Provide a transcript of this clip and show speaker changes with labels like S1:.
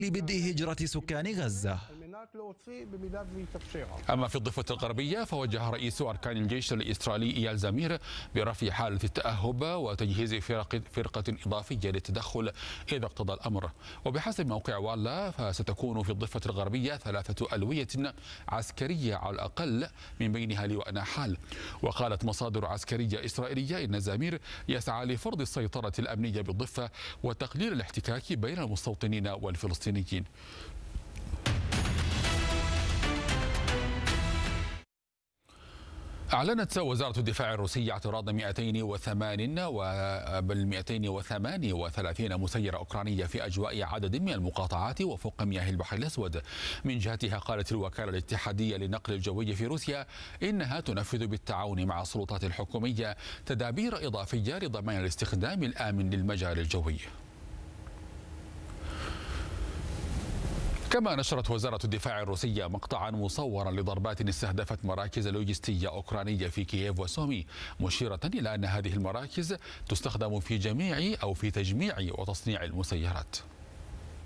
S1: لبدء هجرة سكان غزة.
S2: أما في الضفة الغربية فوجه رئيس أركان الجيش الإسرائيلي إيال زمير برفع حالة التأهب وتجهيز فرقة إضافية للتدخل إذا اقتضى الأمر. وبحسب موقع والا فستكون في الضفة الغربية 3 ألوية عسكرية على الأقل، من بينها لواء ناحال. وقالت مصادر عسكرية إسرائيلية إن زمير يسعى لفرض السيطرة الأمنية بالضفة وتقليل الاحتكاك بين المستوطنين والفلسطينيين. أعلنت وزارة الدفاع الروسية اعتراض 238 مسيرة أوكرانية في أجواء عدد من المقاطعات وفوق مياه البحر الأسود. من جهتها قالت الوكالة الاتحادية للنقل الجوي في روسيا إنها تنفذ بالتعاون مع السلطات الحكومية تدابير إضافية لضمان الاستخدام الآمن للمجال الجوي. كما نشرت وزارة الدفاع الروسية مقطعا مصورا لضربات استهدفت مراكز لوجستية أوكرانية في كييف وسومي، مشيرة إلى أن هذه المراكز تستخدم في تجميع وتصنيع المسيرات.